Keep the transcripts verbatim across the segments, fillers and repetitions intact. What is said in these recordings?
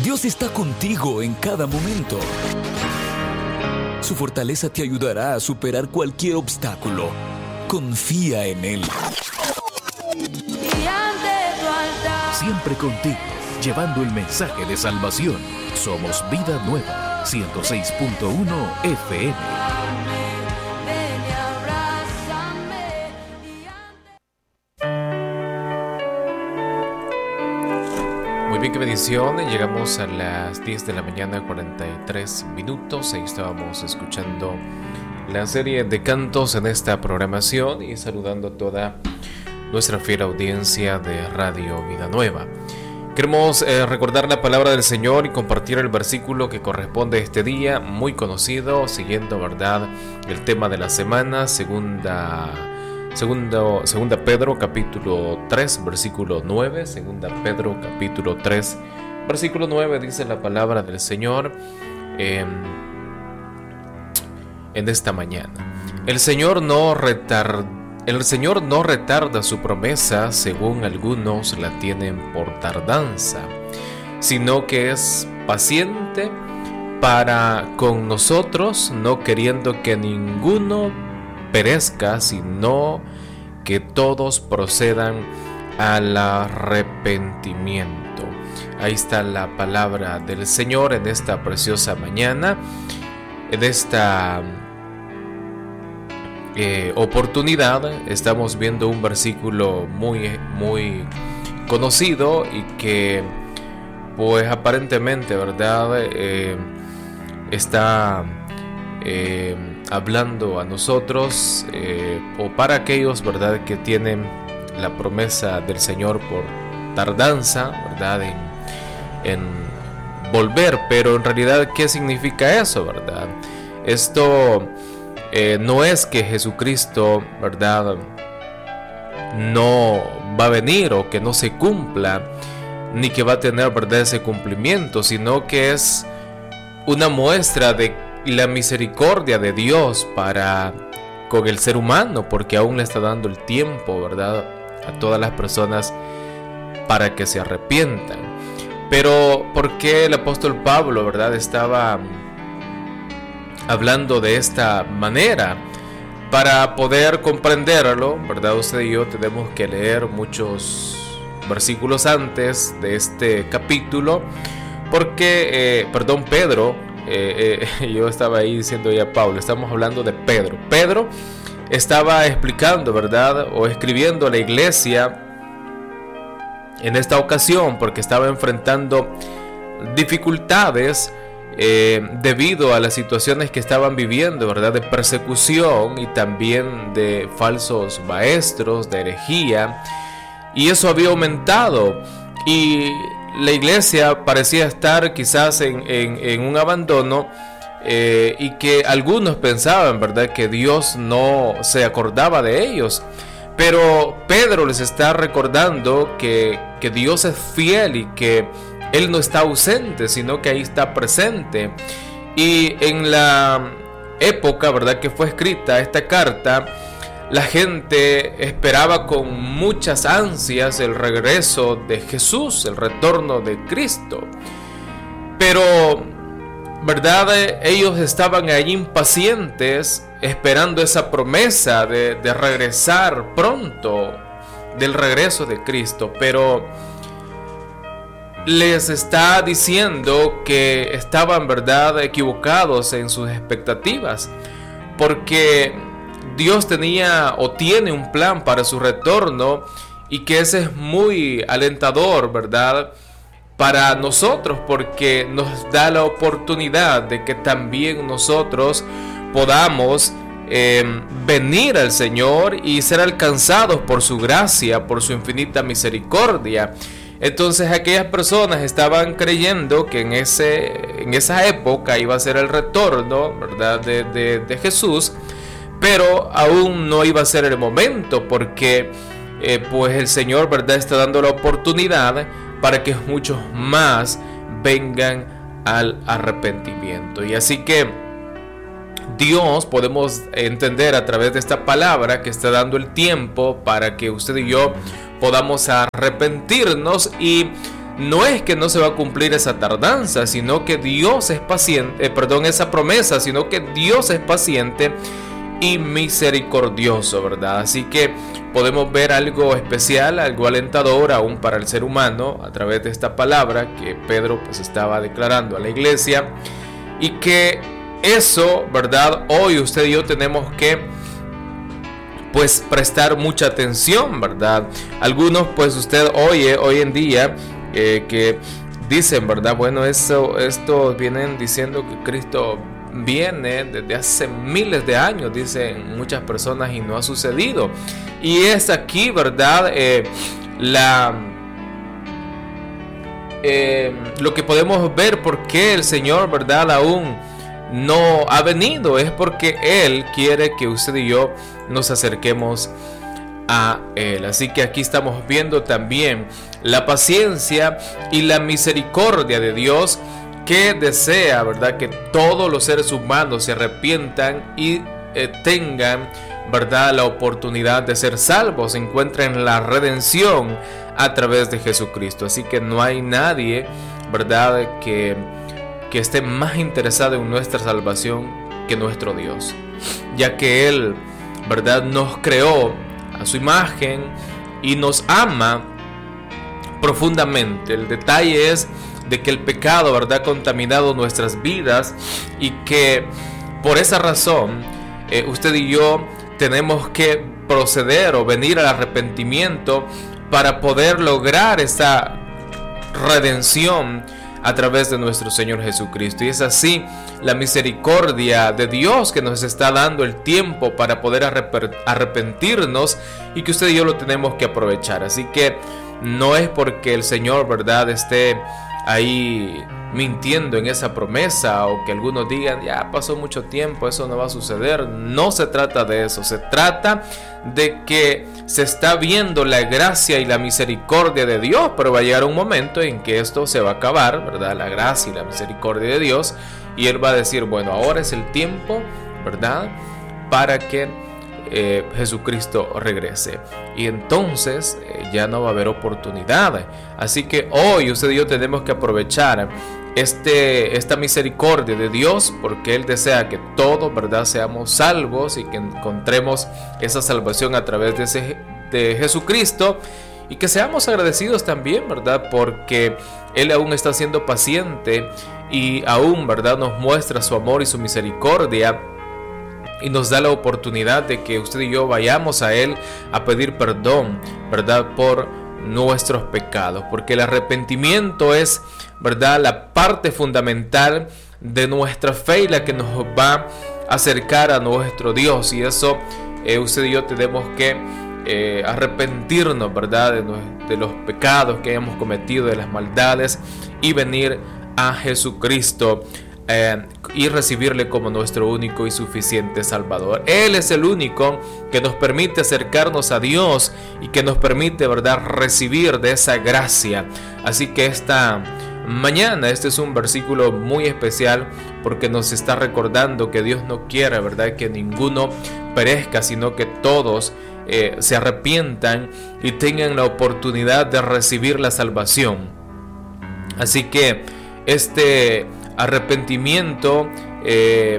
Dios está contigo en cada momento. Su fortaleza te ayudará a superar cualquier obstáculo. Confía en Él. Siempre contigo, llevando el mensaje de salvación. Somos Vida Nueva, ciento seis punto uno F M. Muy bien, qué bendición. Llegamos a las diez de la mañana, cuarenta y tres minutos. Ahí estábamos escuchando la serie de cantos en esta programación y saludando a toda nuestra fiel audiencia de Radio Vida Nueva. Queremos eh, recordar la palabra del Señor y compartir el versículo que corresponde a este día, muy conocido, siguiendo, ¿verdad?, el tema de la semana, segunda, segundo, segunda Pedro capítulo tres, versículo nueve, segunda Pedro capítulo tres, versículo nueve, dice la palabra del Señor eh, en esta mañana. El Señor no retarda El Señor no retarda su promesa, según algunos la tienen por tardanza, sino que es paciente para con nosotros, no queriendo que ninguno perezca, sino que todos procedan al arrepentimiento. Ahí está la palabra del Señor en esta preciosa mañana, en esta Eh, oportunidad. Estamos viendo un versículo muy, muy conocido y que pues aparentemente, ¿verdad?, eh, está eh, hablando a nosotros eh, o para aquellos, ¿verdad?, que tienen la promesa del Señor por tardanza, ¿verdad?, en, en volver. Pero en realidad, ¿qué significa eso, verdad? Esto Eh, no es que Jesucristo, ¿verdad?, no va a venir o que no se cumpla, ni que va a tener, ¿verdad?, ese cumplimiento, sino que es una muestra de la misericordia de Dios para con el ser humano, porque aún le está dando el tiempo, ¿verdad?, a todas las personas para que se arrepientan. Pero ¿por qué el apóstol Pablo, ¿verdad?, estaba hablando de esta manera? Para poder comprenderlo, ¿verdad?, usted y yo tenemos que leer muchos versículos antes de este capítulo, porque, eh, perdón, Pedro, eh, eh, yo estaba ahí diciendo ya Pablo, estamos hablando de Pedro. Pedro estaba explicando, ¿verdad?, o escribiendo a la iglesia en esta ocasión, porque estaba enfrentando dificultades Eh, debido a las situaciones que estaban viviendo, ¿verdad?, de persecución y también de falsos maestros, de herejía, y eso había aumentado y la iglesia parecía estar quizás en, en, en un abandono eh, y que algunos pensaban, ¿verdad?, que Dios no se acordaba de ellos. Pero Pedro les está recordando que, que Dios es fiel y que Él no está ausente, sino que ahí está presente. Y en la época, ¿verdad?, que fue escrita esta carta, la gente esperaba con muchas ansias el regreso de Jesús, el retorno de Cristo. Pero, ¿verdad?, ellos estaban ahí impacientes, esperando esa promesa de, de regresar pronto, del regreso de Cristo. Pero les está diciendo que estaban, ¿verdad?, equivocados en sus expectativas, porque Dios tenía o tiene un plan para su retorno y que ese es muy alentador, ¿verdad?, para nosotros, porque nos da la oportunidad de que también nosotros podamos eh, venir al Señor y ser alcanzados por su gracia, por su infinita misericordia. Entonces aquellas personas estaban creyendo que en, ese, en esa época iba a ser el retorno, ¿verdad?, de, de, de Jesús, pero aún no iba a ser el momento, porque eh, pues el Señor, ¿verdad?, está dando la oportunidad para que muchos más vengan al arrepentimiento. Y así que Dios, podemos entender a través de esta palabra, que está dando el tiempo para que usted y yo podamos arrepentirnos y no es que no se va a cumplir esa tardanza, sino que Dios es paciente, eh, perdón, esa promesa, sino que Dios es paciente y misericordioso, ¿verdad? Así que podemos ver algo especial, algo alentador aún para el ser humano a través de esta palabra que Pedro pues estaba declarando a la iglesia, y que eso, ¿verdad? Hoy usted y yo tenemos que pues prestar mucha atención, ¿verdad? Algunos pues usted oye hoy en día eh, que dicen, ¿verdad? Bueno, eso, esto vienen diciendo que Cristo viene desde hace miles de años, dicen muchas personas, y no ha sucedido. Y es aquí, ¿verdad? Eh, la, eh, lo que podemos ver por qué el Señor, ¿verdad? Aún no ha venido, es porque Él quiere que usted y yo nos acerquemos a Él. Así que aquí estamos viendo también la paciencia y la misericordia de Dios, que desea, ¿verdad?, que todos los seres humanos se arrepientan y eh, tengan, ¿verdad?, la oportunidad de ser salvos, encuentren la redención a través de Jesucristo. Así que no hay nadie, ¿verdad?, que, que esté más interesado en nuestra salvación que nuestro Dios, ya que Él, ¿verdad?, nos creó a su imagen y nos ama profundamente. El detalle es de que el pecado, ¿verdad?, ha contaminado nuestras vidas, y que por esa razón eh, usted y yo tenemos que proceder o venir al arrepentimiento para poder lograr esta redención a través de nuestro Señor Jesucristo. Y es así la misericordia de Dios que nos está dando el tiempo para poder arrepentirnos, y que usted y yo lo tenemos que aprovechar. Así que no es porque el Señor, ¿verdad?, esté ahí mintiendo en esa promesa, o que algunos digan ya pasó mucho tiempo, eso no va a suceder. No se trata de eso, se trata de que se está viendo la gracia y la misericordia de Dios, pero va a llegar un momento en que esto se va a acabar, ¿verdad?, la gracia y la misericordia de Dios, y Él va a decir, bueno, ahora es el tiempo, ¿verdad?, para que Eh, Jesucristo regrese, y entonces eh, ya no va a haber oportunidad. Así que hoy usted y yo tenemos que aprovechar este, esta misericordia de Dios, porque Él desea que todos, ¿verdad?, seamos salvos y que encontremos esa salvación a través de, ese, de Jesucristo, y que seamos agradecidos también, ¿verdad?, porque Él aún está siendo paciente y aún, ¿verdad?, nos muestra su amor y su misericordia, y nos da la oportunidad de que usted y yo vayamos a Él a pedir perdón, ¿verdad?, por nuestros pecados, porque el arrepentimiento es, ¿verdad?, la parte fundamental de nuestra fe y la que nos va a acercar a nuestro Dios. Y eso eh, usted y yo tenemos que eh, arrepentirnos, ¿verdad?, de, de los pecados que hayamos cometido, de las maldades, y venir a Jesucristo Eh, y recibirle como nuestro único y suficiente Salvador. Él es el único que nos permite acercarnos a Dios y que nos permite, ¿verdad?, recibir de esa gracia. Así que esta mañana este es un versículo muy especial, porque nos está recordando que Dios no quiere, ¿verdad?, que ninguno perezca, sino que todos eh, se arrepientan y tengan la oportunidad de recibir la salvación. Así que este arrepentimiento eh,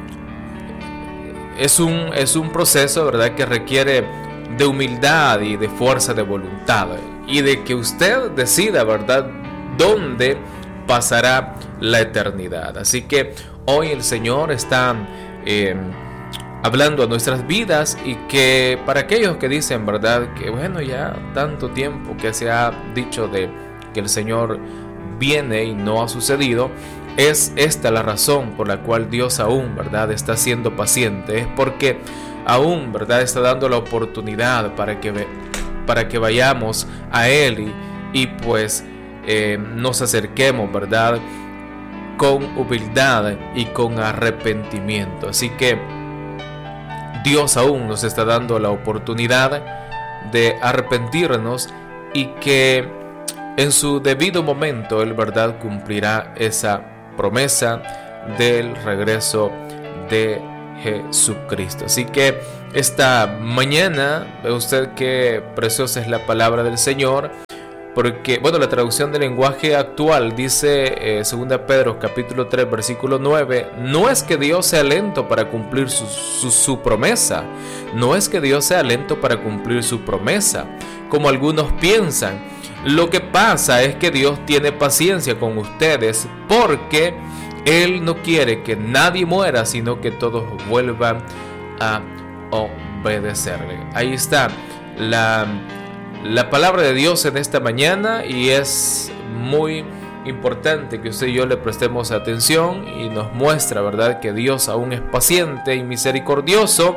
es un, es un proceso, ¿verdad?, que requiere de humildad y de fuerza de voluntad, y de que usted decida, ¿verdad?, dónde pasará la eternidad. Así que hoy el Señor está eh, hablando a nuestras vidas, y que para aquellos que dicen, ¿verdad?, que bueno, ya tanto tiempo que se ha dicho de que el Señor viene y no ha sucedido, es esta la razón por la cual Dios aún, ¿verdad?, está siendo paciente. Es porque aún, ¿verdad?, está dando la oportunidad para que, para que vayamos a Él y, y pues eh, nos acerquemos, ¿verdad?, con humildad y con arrepentimiento. Así que Dios aún nos está dando la oportunidad de arrepentirnos, y que en su debido momento Él, ¿verdad?, cumplirá esa promesa del regreso de Jesucristo. Así que esta mañana, ve usted qué preciosa es la palabra del Señor, Porque, bueno, la traducción del lenguaje actual dice, eh, segunda Pedro capítulo tres versículo nueve, no es que Dios sea lento para cumplir su, su, su promesa, no es que Dios sea lento para cumplir su promesa, como algunos piensan. Lo que pasa es que Dios tiene paciencia con ustedes porque Él no quiere que nadie muera, sino que todos vuelvan a obedecerle. Ahí está la, la palabra de Dios en esta mañana, y es muy importante que usted y yo le prestemos atención, y nos muestra, ¿verdad?, que Dios aún es paciente y misericordioso,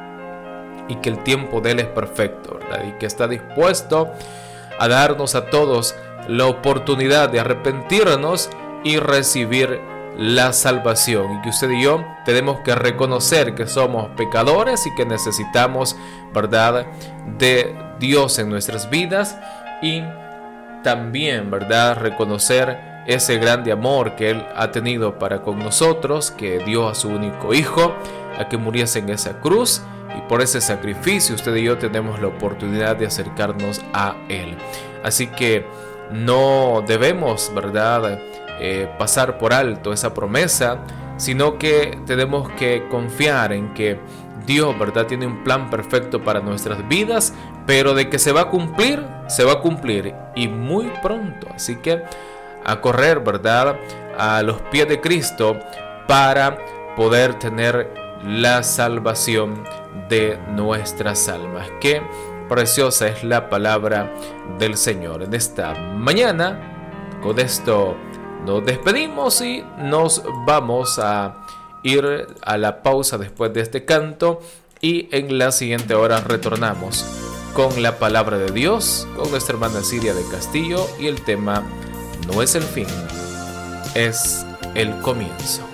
y que el tiempo de Él es perfecto, ¿verdad?, y que está dispuesto a darnos a todos la oportunidad de arrepentirnos y recibir la salvación, y que usted y yo tenemos que reconocer que somos pecadores y que necesitamos, ¿verdad?, de Dios en nuestras vidas, y también, ¿verdad?, reconocer ese grande amor que Él ha tenido para con nosotros, que dio a su único Hijo a que muriese en esa cruz, y por ese sacrificio usted y yo tenemos la oportunidad de acercarnos a Él. Así que no debemos, ¿verdad?, eh, pasar por alto esa promesa, sino que tenemos que confiar en que Dios, ¿verdad?, tiene un plan perfecto para nuestras vidas, pero de que se va a cumplir, se va a cumplir, y muy pronto. Así que a correr, ¿verdad?, a los pies de Cristo para poder tener la salvación de nuestras almas. Qué preciosa es la palabra del Señor en esta mañana. Con esto nos despedimos y nos vamos a ir a la pausa después de este canto, y en la siguiente hora retornamos con la palabra de Dios con nuestra hermana Siria de Castillo, y el tema no es el fin, es el comienzo.